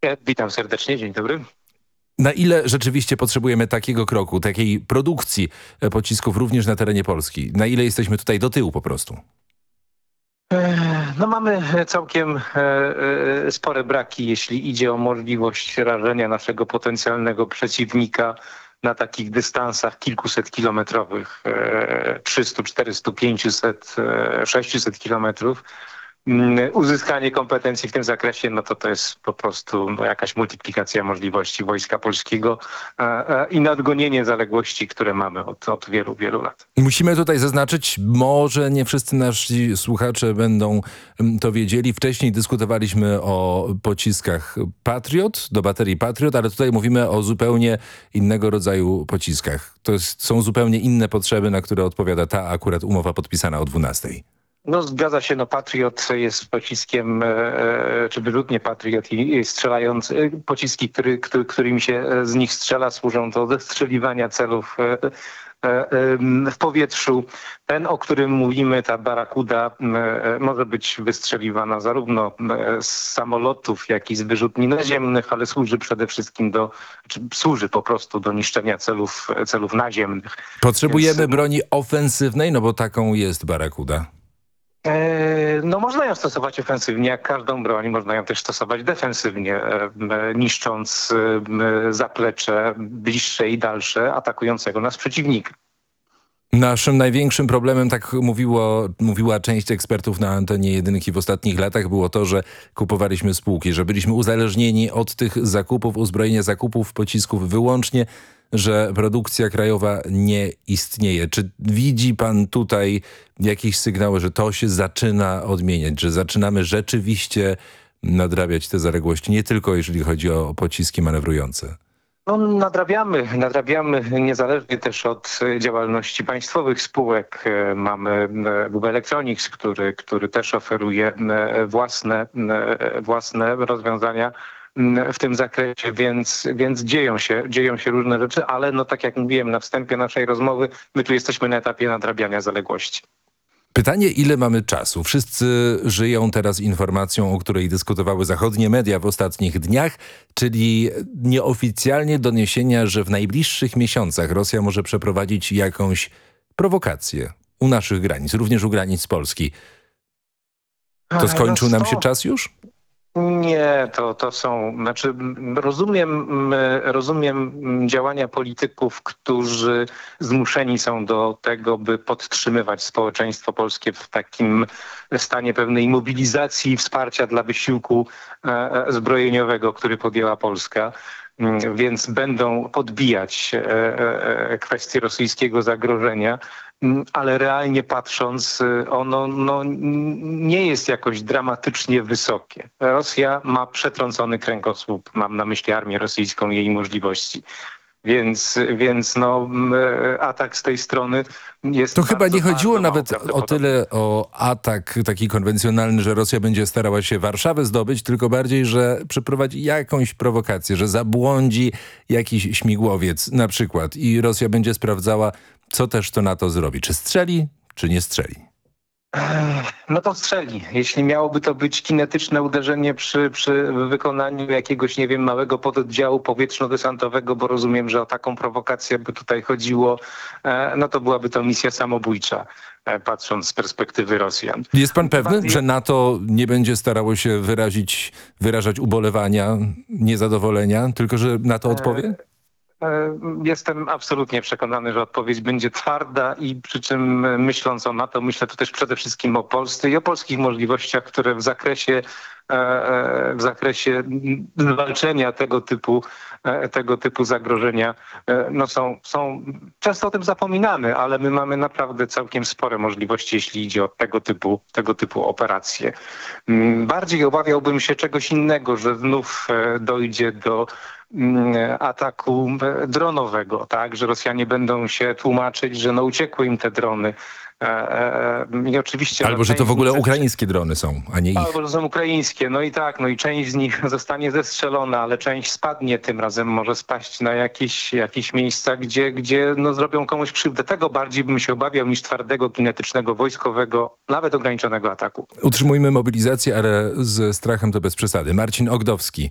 Witam serdecznie, dzień dobry. Na ile rzeczywiście potrzebujemy takiego kroku, takiej produkcji pocisków również na terenie Polski? Na ile jesteśmy tutaj do tyłu po prostu? No mamy całkiem spore braki, jeśli idzie o możliwość rażenia naszego potencjalnego przeciwnika na takich dystansach kilkusetkilometrowych, 300, 400, 500, 600 kilometrów. Uzyskanie kompetencji w tym zakresie, no to jest po prostu jakaś multiplikacja możliwości Wojska Polskiego i nadgonienie zaległości, które mamy od wielu, wielu lat. Musimy tutaj zaznaczyć, może nie wszyscy nasi słuchacze będą to wiedzieli. Wcześniej dyskutowaliśmy o pociskach Patriot, do baterii Patriot, ale tutaj mówimy o zupełnie innego rodzaju pociskach. Są zupełnie inne potrzeby, na które odpowiada ta akurat umowa podpisana o 12. No zgadza się, no Patriot jest pociskiem, czy wyrzutnie Patriot i strzelający, pociski, którymi się z nich strzela, służą do zestrzeliwania celów w powietrzu. Ten, o którym mówimy, ta Barakuda, może być wystrzeliwana zarówno z samolotów, jak i z wyrzutni naziemnych, ale służy przede wszystkim służy po prostu do niszczenia celów naziemnych. Potrzebujemy broni ofensywnej, no bo taką jest Barakuda. No można ją stosować ofensywnie, jak każdą broń. Można ją też stosować defensywnie, niszcząc zaplecze bliższe i dalsze atakującego nas przeciwnika. Naszym największym problemem, tak mówiła część ekspertów na antenie Jedynki w ostatnich latach, było to, że kupowaliśmy spółki, że byliśmy uzależnieni od tych zakupów, uzbrojenia zakupów pocisków wyłącznie, że produkcja krajowa nie istnieje. Czy widzi pan tutaj jakieś sygnały, że to się zaczyna odmieniać, że zaczynamy rzeczywiście nadrabiać te zaległości, nie tylko jeżeli chodzi o pociski manewrujące? No, nadrabiamy niezależnie też od działalności państwowych spółek. Mamy WB Electronics, który też oferuje własne rozwiązania w tym zakresie, więc dzieją się różne rzeczy, ale no tak jak mówiłem na wstępie naszej rozmowy, my tu jesteśmy na etapie nadrabiania zaległości. Pytanie, ile mamy czasu? Wszyscy żyją teraz informacją, o której dyskutowały zachodnie media w ostatnich dniach, czyli nieoficjalnie doniesienia, że w najbliższych miesiącach Rosja może przeprowadzić jakąś prowokację u naszych granic, również u granic Polski. To skończył nam się czas już? Nie, rozumiem działania polityków, którzy zmuszeni są do tego, by podtrzymywać społeczeństwo polskie w takim stanie pewnej mobilizacji i wsparcia dla wysiłku zbrojeniowego, który podjęła Polska. Więc będą podbijać kwestię rosyjskiego zagrożenia, ale realnie patrząc, ono nie jest jakoś dramatycznie wysokie. Rosja ma przetrącony kręgosłup, mam na myśli armię rosyjską i jej możliwości. Więc atak z tej strony jest... To chyba nie chodziło nawet o tyle o atak taki konwencjonalny, że Rosja będzie starała się Warszawę zdobyć, tylko bardziej, że przeprowadzi jakąś prowokację, że zabłądzi jakiś śmigłowiec na przykład i Rosja będzie sprawdzała, co też to NATO zrobi. Czy strzeli, czy nie strzeli? No to strzeli. Jeśli miałoby to być kinetyczne uderzenie przy wykonaniu jakiegoś, nie wiem, małego pododdziału powietrzno-desantowego, bo rozumiem, że o taką prowokację by tutaj chodziło, no to byłaby to misja samobójcza, patrząc z perspektywy Rosjan. Jest pan pewny, że NATO nie będzie starało się wyrażać ubolewania, niezadowolenia, tylko że NATO odpowie? Jestem absolutnie przekonany, że odpowiedź będzie twarda i przy czym myśląc o NATO, myślę tu też przede wszystkim o Polsce i o polskich możliwościach, które w zakresie zwalczenia tego typu zagrożenia są często o tym zapominamy, ale my mamy naprawdę całkiem spore możliwości, jeśli idzie o tego typu operacje. Bardziej obawiałbym się czegoś innego, że znów dojdzie do ataku dronowego, tak, że Rosjanie będą się tłumaczyć, że uciekły im te drony. I oczywiście, albo że to w ogóle ukraińskie drony są, a nie ich. Albo że są ukraińskie, i część z nich zostanie zestrzelona, ale część spadnie, tym razem może spaść na jakieś miejsca, gdzie zrobią komuś krzywdę. Tego bardziej bym się obawiał niż twardego, kinetycznego, wojskowego, nawet ograniczonego ataku. Utrzymujmy mobilizację, ale ze strachem to bez przesady. Marcin Ogdowski,